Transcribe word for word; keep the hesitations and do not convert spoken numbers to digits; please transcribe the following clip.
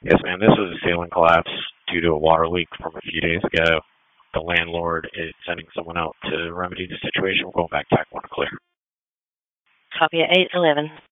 Yes, ma'am. This was a ceiling collapse due to a water leak from a few days ago. The landlord is sending someone out to remedy the situation. We're going back to Tac one to clear. Copy at eight eleven.